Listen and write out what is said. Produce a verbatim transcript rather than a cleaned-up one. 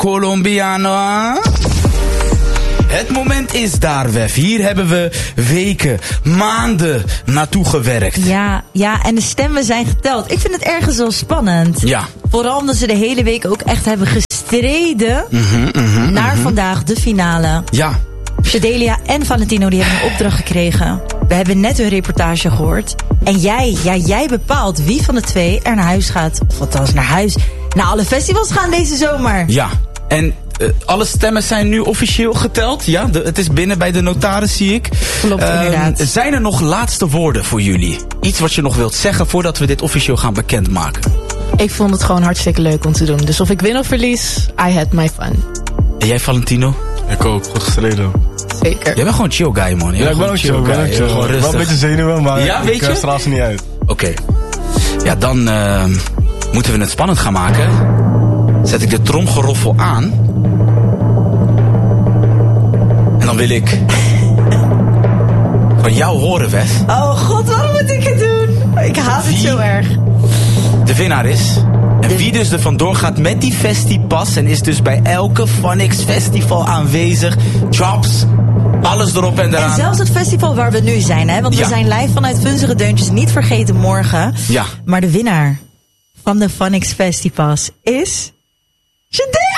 Colombiano. Het moment is daar, Wef. Hier hebben we weken, maanden naartoe gewerkt. Ja, ja, en de stemmen zijn geteld. Ik vind het ergens wel spannend. Ja. Vooral omdat ze de hele week ook echt hebben gestreden Mm-hmm, mm-hmm, naar mm-hmm. vandaag de finale. Ja. Sedelia en Valentino die hebben een opdracht gekregen. We hebben net hun reportage gehoord. En jij, ja, jij bepaalt wie van de twee er naar huis gaat. Of althans naar huis. Naar alle festivals gaan deze zomer. Ja. En uh, alle stemmen zijn nu officieel geteld. Ja, de, het is binnen bij de notaris, zie ik. Klopt, uh, inderdaad. Zijn er nog laatste woorden voor jullie? Iets wat je nog wilt zeggen voordat we dit officieel gaan bekendmaken? Ik vond het gewoon hartstikke leuk om te doen. Dus of ik win of verlies, I had my fun. En jij, Valentino? Ik ook, goed gestreden. Zeker. Jij bent gewoon chill guy, man. Ja, ik ben ook chill, ik ben ook chill. Gewoon wel een beetje zenuwen, maar ja, ik uh, straal ze niet uit. Oké. Okay. Ja, dan uh, moeten we het spannend gaan maken. Zet ik de tromgeroffel aan. En dan wil ik van jou horen, Wes. Oh god, waarom moet ik het doen? Ik haat het wie zo erg. De winnaar is. En de... wie dus er vandoor gaat met die Festipas. En is dus bij elke Phonics Festival aanwezig. Chops. Alles erop en eraan. En zelfs het festival waar we nu zijn, hè? Want ja. we zijn live vanuit Vunzige Deuntjes. Niet vergeten morgen. Ja. Maar de winnaar van de Phonics Festipas is... Sedelia!